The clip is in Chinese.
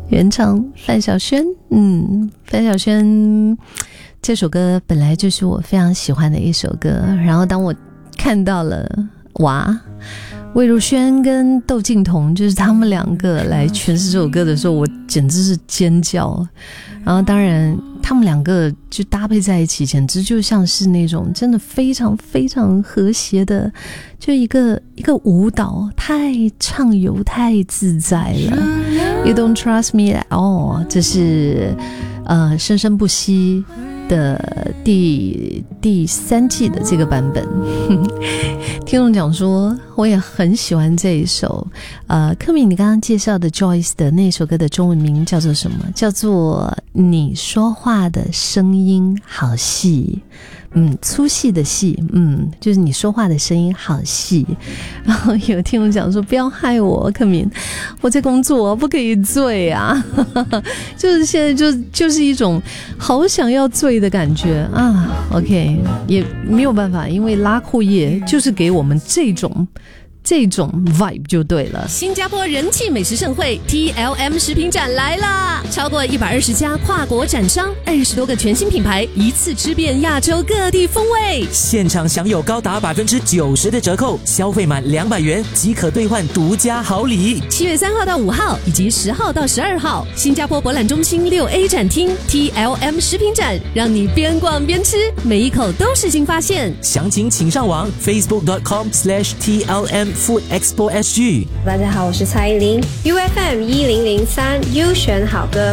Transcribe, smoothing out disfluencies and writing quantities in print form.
原唱范晓萱。范晓萱这首歌本来就是我非常喜欢的一首歌，然后当我看到了魏如萱跟窦靖童就是他们两个来诠释这首歌的时候，我简直是尖叫。然后当然他们两个就搭配在一起，简直就像是那种真的非常非常和谐的，就一个舞蹈，太畅游太自在了。 You don't trust me at all， 这是生生不息的第3季的这个版本。听众讲说我也很喜欢这一首柯敏你刚刚介绍的 Joyce 的那首歌的中文名叫做什么？叫做你说话的声音好细。粗细的细，就是你说话的声音好细。然后有听众讲说不要害我柯敏，我在工作不可以醉啊。就是现在就是一种好想要醉的感觉啊。 OK 也没有办法，因为拉库业就是给我们这种 vibe 就对了。 新加坡人气美食盛会 TLM 食品展来啦！超过120家跨国展商，20多个全新品牌，一次吃遍亚洲各地风味。 现场享有高达90%的折扣，消费满200元即可兑换独家好礼。 7月3号到5号以及10号到12号，新加坡博览中心6A 展厅 TLM 食品展，让你边逛边吃，每一口都是新发现。 详情请上网 facebook.com/TLM Food Expo SG。 大家好，我是蔡依林 UFM 1003 优选好歌。